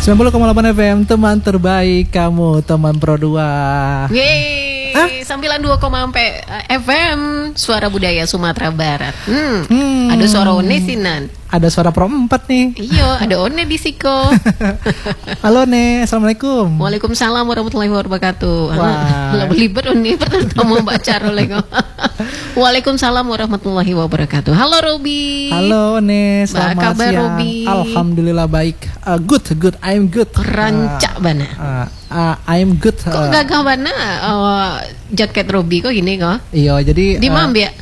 90,8 FM, teman terbaik kamu, teman Pro 2. Yeay, 92,4 FM, suara budaya Sumatera Barat. Ada suara One Sinan. Ada suara Pro 4 nih. Iya, ada One di Siko. Halo Ne, Assalamualaikum. Waalaikumsalam warahmatullahi wabarakatuh. Wah. Libet One pertama baca roleng. Waalaikumsalam warahmatullahi wabarakatuh. Halo Robi. Halo Ne, selamat kabar, siang. Robi? Alhamdulillah baik. Good. I'm good. Rancak bana. I'm good. Kok gagah bana jaket Robi kok gini kok? Iya, jadi Di Mam ya?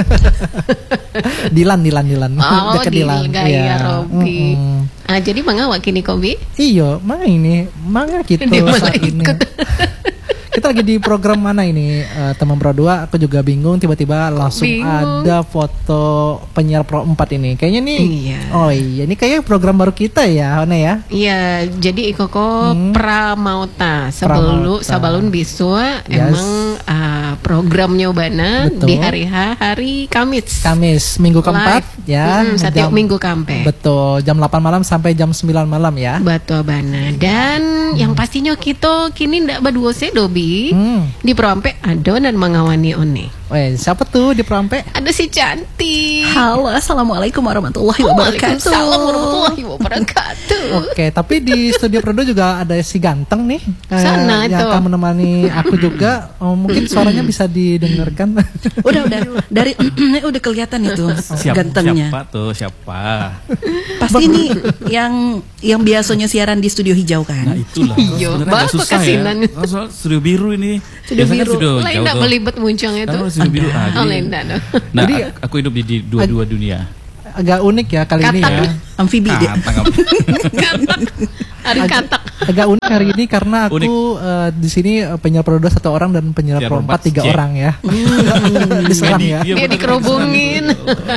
Dilan. Oh, Dekat Dilan gaya Iya. Robi. Jadi mangga kini Kobi? Iya, mangga gitu Dia malah saat ini. ikut. Kita lagi di program mana ini, teman Pro 2? Aku juga bingung, tiba-tiba langsung bingung? ada foto penyiar Pro 4 ini. Kayaknya nih, Iya. oh iya, ini kayaknya program baru kita ya, One ya? Iya, jadi Ikoko Pramauta Pramauta. Sabalun Biswa Yes. emang programnya Bana Betul. di hari Kamis. Kamis, minggu keempat ya. Setiap minggu kampe. Betul, jam 8 malam sampai jam 9 malam ya. Batu Bana. Dan yang pastinya kita kini ndak berdua Dobi. Di Proampe ada dan mengawani One. Weh, siapa tuh di Proampe? Ada si cantik. Halo, assalamualaikum warahmatullahi wabarakatuh. Waalaikumsalam warahmatullahi wabarakatuh. Oke, tapi di studio Pro 2 juga ada si ganteng nih, Sana yang itu. akan menemani aku juga. Mungkin suaranya bisa didengarkan. Udah dari udah kelihatan itu gantengnya. Siapa? Pasti ini yang biasanya siaran di studio hijau kan. Nah itulah. Iya, Sebenarnya baru agak susah kasinan. ya. Soal studio biru ini. Sudah Biasanya biru. studio Lain jauh ndak tuh. belibet muncang itu. Kan studio biru. Oh, lain ndak. Nah, Jadi, aku hidup di dua dunia. Agak unik ya kali ini Katak. ya. Amfibi dia. Hari katak. Agak unik hari ini karena aku di sini penyiar Pro 2 1 orang dan penyiar Penyiar Pro 4 3 4, orang ya. Diserang ya. Dia dikerubungin.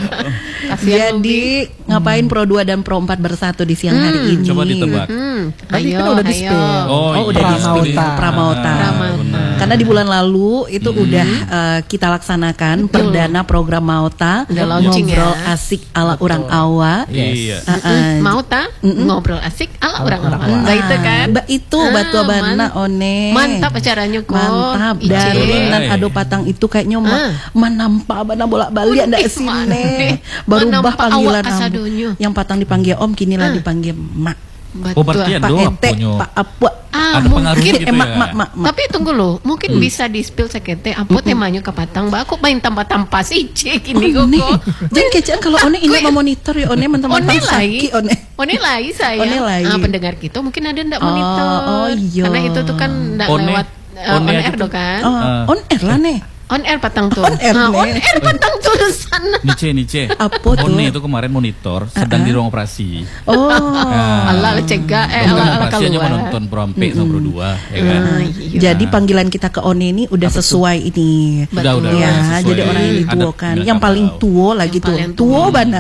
Kasihan Jadi ngapain Pro 2 dan Pro 4 bersatu di siang hari ini? Coba ditebak. Tadi kan udah di-spill. Oh, udah iya, Pramauta. di-spill. Pramauta. Benar. Karena di bulan lalu itu udah kita laksanakan perdana program Mauta, Udah launching ngobrol ya. asik ala orang Awa. Iya. Mau tak ngobrol asik ala orang awam. Nah, itu kan. Itu batu abana One. Mantap acaranya kok. Mantap. Ice. Dari nan ado patang itu kayaknya manampa abana bolak-balik ndak sini. Baru bah Manampa panggilan awak kasadonyo. Yang patang dipanggil Om kini lah dipanggil Mak. Oh, berarti Pak ada Ete, apunyo. Pak Apua. Ada pengaruhnya mungkin gitu ya. Mak. Tapi tunggu loh, mungkin bisa di-spill sekete apa temanya ke patang. Mbak aku main tanpa si cek ini One. kok. Jangan kecil kalau One ini mau monitor ya One teman-teman One Saki lai. One. One lai saya. One lai. Pendengar kita mungkin ada ndak monitor. Oh, iya. Karena itu tuh kan ndak One. lewat One on aja air tuh. do kan. On air lah nih. On air patang tuh. On air, On nih. air patang tulisan. Nice. Apa tuh? One itu kemarin monitor sedang di ruang operasi. Oh. Allah cegah Ruang ala operasi hanya keluar. menonton Pro Ampe sama Pro 2 ya kan. Iya. Jadi panggilan kita ke One ini udah sesuai ini. Betul. Udah, Ya, sesuai jadi orang yang tua adat kan. Minangkabau. Yang paling tua lagi Yang tuh. paling Tua tua. bana.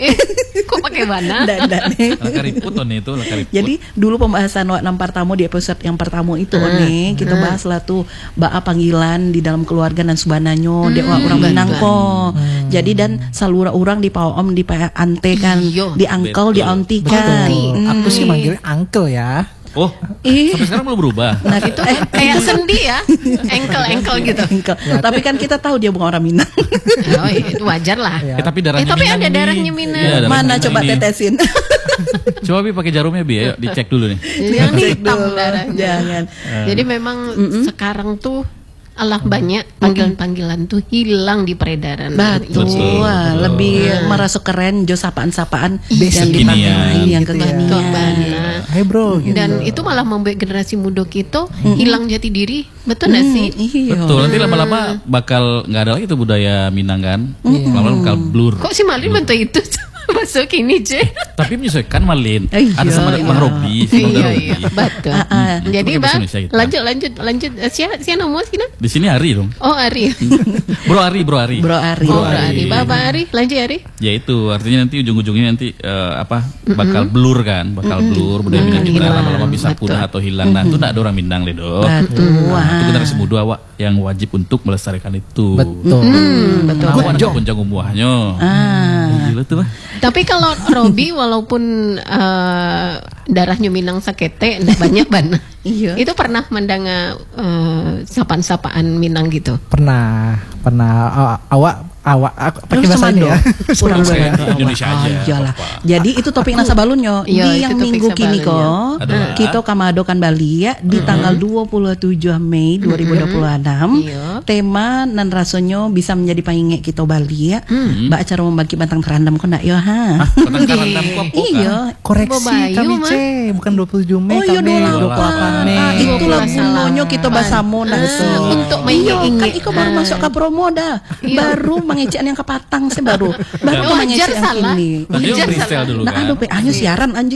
Kok pakai mana? Dan Lakariput One itu lakariput. Jadi dulu pembahasan Wak Nam Partamu di episode yang pertama itu One kita bahas lah tuh baa panggilan di dalam keluarga dan subananyo dia orang Minang kok. Jadi dan salura orang di Om di ante kan, Iyo. di uncle, di Betul. auntie kan. Betul. Aku sih manggilnya uncle ya. Oh, Ih. sampai sekarang belum berubah. Nah itu Kayak sendi ya, engkel gitu. Uncle. Tapi kan kita tahu dia bukan orang Minang. Oh, itu wajar lah. Ya. Tapi darahnya Tapi Minang ada nih. darahnya Minang. Iya, darah Mana Minang coba ini. tetesin. Coba Bi pakai jarumnya Bi, ayo dicek dulu nih. Yang hitam darahnya. Jangan. Jadi memang sekarang tuh Allah banyak panggilan-panggilan tuh hilang di peredaran. Betul, Betul. lebih merasa keren jo sapaan-sapaan Basic yang dipakai kekinian. yang Gitu ya. kekinian. Hey bro, gitu. Dan itu malah membuat generasi muda kita hilang jati diri. Betul nggak sih? Iya. Betul, nanti lama-lama bakal nggak ada lagi tuh budaya Minang kan. Lama-lama bakal blur. Kok si Malin bentuk itu masuk ini je? Tapi menyesuaikan Malin. Iya, Ada sama Bang Robi, sama Bang Iya, Robi. betul. Jadi Pakai bahasa bang, Indonesia kita. lanjut. Siapa nomor sih? Di sini Ari dong. Oh Ari. Bro Ari. Bro Ari. Oh Ari. Bapak Ari, lanjut Ari. Ya itu artinya nanti ujung-ujungnya nanti bakal blur kan, bakal blur budaya Minang kita hilang. lama-lama bisa Betul. punah atau hilang. Nah itu nggak ada orang Minang deh dong. Betul. Itu generasi muda awak yang wajib untuk melestarikan itu. Betul. Betul. Awak ada punjang umuahnya. Ah. Gila tuh mah. Tapi kalau Robi walaupun darahnya Minang sakete ndak banyak bana. Iya. Itu pernah mendanga sapaan-sapaan Minang gitu. Pernah awak aku pakai Terus bahasa ini ya. Kurang Saya banget. Indonesia aja, lah. apa-apa. Jadi itu topik nasa balunyo. Iya, Di itu yang topik minggu kini sabalunyo. kok kita kamadokan Bali ya di tanggal 27 Mei 2026. Iya. Tema nan rasonyo bisa menjadi pangingek kita Bali ya. Mbak acara membagi bantang terandam kok ndak yo ha. Petang karandam kok Iya. Koreksi Babayu, kami mah. C, bukan 27 Mei Oh iya kami 28 Mei. Itulah 28. gunanya kita bahasa Mona. Untuk Iya, kan mengingat. iko baru masuk ke promo dah. Iya. Baru mengecek yang kepatang sih baru. Baru Wajar mengecek yang salah. ini. Tadi Wajar freestyle salah. dulu Nah, kan. aduh, hanya siaran anjing.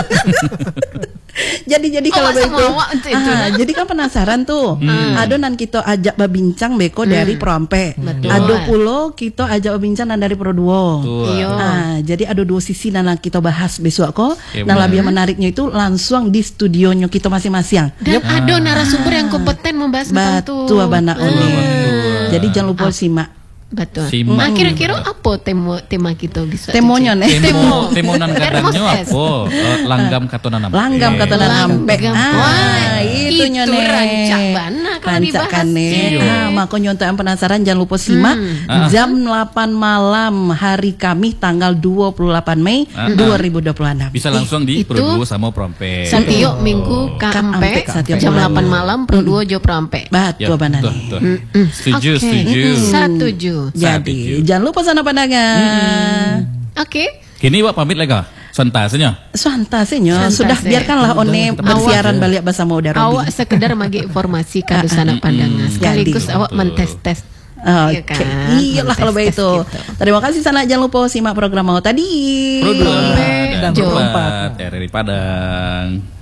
jadi kalau Awak sama begitu, awak itu, nah. jadi kan penasaran tuh. Adonan kita ajak berbincang beko dari Prompe. Betul. Ado pulo kita ajak berbincang dari Pro Duo. Betul. Iya. Jadi ada dua sisi yang kita bahas besok kok. Iya, Nah, benar. lebih menariknya itu langsung di studionya kita masing-masing. Dan ada narasumber yang kompeten membahas tentang itu. Betul abana Oni. Betul. Jadi jangan lupa simak. Betul. Simak. Nah, kira-kira apa tema kita bisa? Temonya nih. Temonan kadangnya Termoses. apa? Langgam katonan apa? Langgam kata nampek. Wah, Itu itu nyone. rancak bana kalau dibahas. Iya. Makanya untuk yang penasaran jangan lupa simak jam 8 malam hari Kamis tanggal 28 Mei 2026. Bisa langsung di Itu- Pro Samo Prompe. Satio minggu Kampe, kampe setiap jam malam. 8 malam Pro 2 Jo Prampe. Betul benar betul, nih. betul. Setuju, Oke. setuju. Setuju. Jadi jangan lupa sana pandangan. Oke. Kini Wak pamit lagi. Santasenya. Santasenya sudah Santase. biarkanlah One bersiaran balik bersama Uda Robi. Awak sekedar magi informasi kado sana pandangan. Sekaligus Jadi. awak mentes-tes. Oke, Iya kan? iyalah kalau Tes-tes begitu. gitu. Terima kasih sana, jangan lupa simak program mau tadi. Pro 2 dan Pro Pro 4 RRI Padang.